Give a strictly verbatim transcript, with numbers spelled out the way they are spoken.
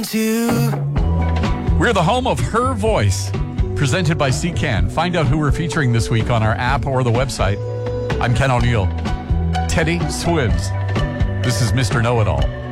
We're the home of Her Voice, presented by C C A N. Find out who we're featuring this week on our app or the website. I'm Ken O'Neill. Teddy Swims. This is Mister Know-It-All.